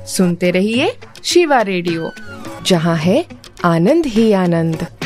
सुनते रहिए शिवा रेडियो, जहाँ है आनंद ही आनंद।